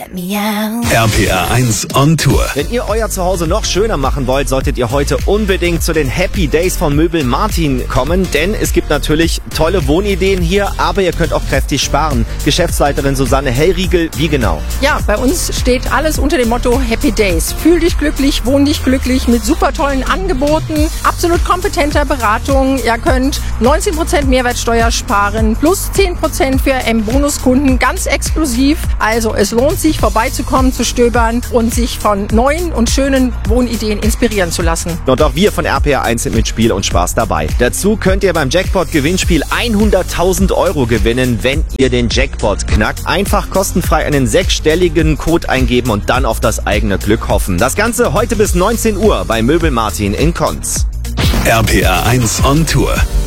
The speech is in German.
RPR 1 on Tour. Wenn ihr euer Zuhause noch schöner machen wollt, solltet ihr heute unbedingt zu den Happy Days von Möbel Martin kommen, denn es gibt natürlich tolle Wohnideen hier, aber ihr könnt auch kräftig sparen. Geschäftsleiterin Susanne Hellriegel, wie genau? Ja, bei uns steht alles unter dem Motto Happy Days. Fühl dich glücklich, wohn dich glücklich mit super tollen Angeboten, absolut kompetenter Beratung. Ihr könnt 19% Mehrwertsteuer sparen, plus 10% für M-Bonuskunden, ganz exklusiv. Also es lohnt sich, vorbeizukommen, zu stöbern und sich von neuen und schönen Wohnideen inspirieren zu lassen. Und auch wir von RPR 1 sind mit Spiel und Spaß dabei. Dazu könnt ihr beim Jackpot-Gewinnspiel 100.000 € gewinnen, wenn ihr den Jackpot knackt. Einfach kostenfrei einen 6-stelligen Code eingeben und dann auf das eigene Glück hoffen. Das Ganze heute bis 19 Uhr bei Möbel Martin in Konz. RPR 1 on Tour.